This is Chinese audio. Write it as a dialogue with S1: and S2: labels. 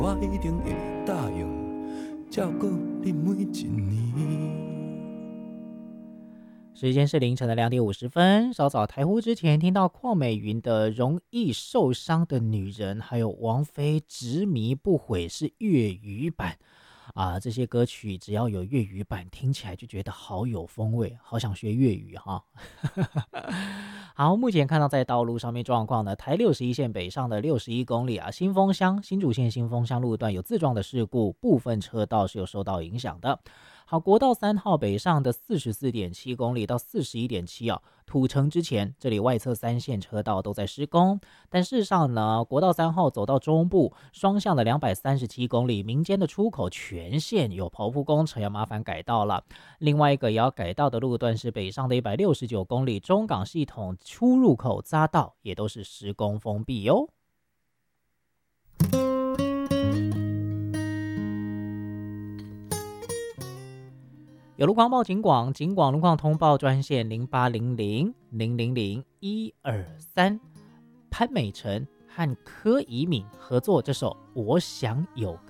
S1: 我一定会答应照顾你每一年。
S2: 时间是凌晨的2点50分，稍早台呼之前听到邝美云的《容易受伤的女人》，还有王菲执迷不悔是粤语版这些歌曲只要有粤语版，听起来就觉得好有风味，好想学粤语哈。好，目前看到在道路上面状况呢，台61线北上的61公里新丰乡新竹县新丰乡路段有自撞的事故，部分车道是有受到影响的。好，国道3号北上的44.7公里到41.7土城之前，这里外侧3线车道都在施工。但事实上呢，国道3号走到中部双向的237公里，民间的出口全线有刨铺工程，要麻烦改道了。另外一个也要改道的路段是北上的169公里，中港系统出入口匝道也都是施工封闭哟。有路况报警广路况通报专线0800000123，潘美辰和柯以敏合作这首《我想有个